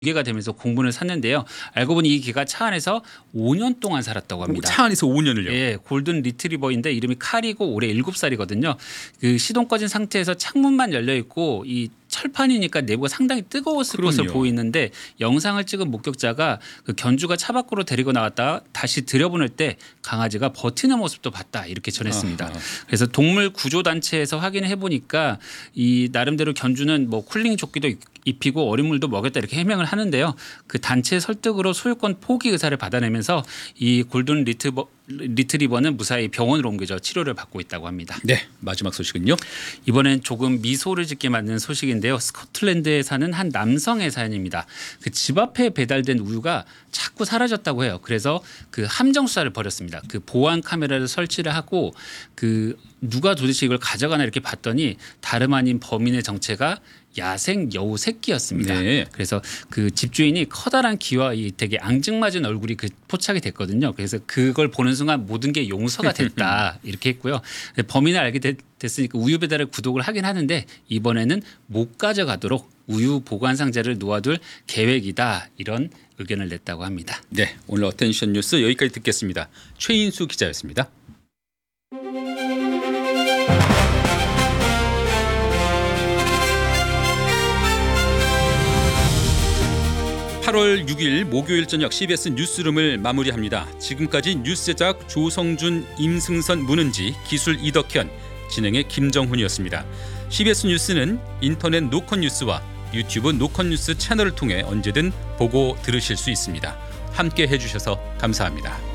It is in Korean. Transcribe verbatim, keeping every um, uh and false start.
개가 되면서 공분을 샀는데요. 알고 보니 이 개가 차 안에서 오 년 동안 살았다고 합니다. 차 안에서 오 년을요? 예, 골든 리트리버인데 이름이 칼이고 올해 일곱 살이거든요. 그 시동 꺼진 상태에서 창문만 열려 있고 이 철판이니까 내부가 상당히 뜨거웠을 그럼요. 것으로 보이는데 영상을 찍은 목격자가 그 견주가 차 밖으로 데리고 나왔다가 다시 들여보낼 때 강아지가 버티는 모습도 봤다 이렇게 전했습니다. 아하. 그래서 동물 구조 단체에서 확인을 해보니까 이 나름대로 견주는 뭐 쿨링 조끼도 입히고 어린 물도 먹였다 이렇게 해명을 하는데요. 그 단체 설득으로 소유권 포기 의사를 받아내면서 이 골든 리트버, 리트리버는 무사히 병원으로 옮겨져 치료를 받고 있다고 합니다. 네, 마지막 소식은요? 이번엔 조금 미소를 짓게 만드는 소식인데요. 스코틀랜드에 사는 한 남성의 사연입니다. 그 집 앞에 배달된 우유가 자꾸 사라졌다고 해요. 그래서 그 함정 수사를 벌였습니다. 그 보안 카메라를 설치를 하고 그 누가 도대체 이걸 가져가나 이렇게 봤더니 다름 아닌 범인의 정체가 야생 여우 새끼였습니다. 네. 그래서 그 집주인이 커다란 귀와 이 되게 앙증맞은 얼굴이 그 포착이 됐거든요. 그래서 그걸 보는 순간 모든 게 용서가 됐다 이렇게 했고요. 범인을 알게 됐, 됐으니까 우유 배달을 구독을 하긴 하는데 이번에는 못 가져가도록 우유 보관 상자를 놓아둘 계획이다 이런 의견을 냈다고 합니다. 네, 오늘 어텐션 뉴스 여기까지 듣겠습니다. 최인수 기자였습니다. 팔월 육일 목요일 저녁 씨비에스 뉴스룸을 마무리합니다. 지금까지 뉴스 제작 조성준, 임승선, 문은지, 기술 이덕현, 진행의 김정훈이었습니다. 씨비에스 뉴스는 인터넷 노컷 뉴스와 유튜브 노컷 뉴스 채널을 통해 언제든 보고 들으실 수 있습니다. 함께 해주셔서 감사합니다.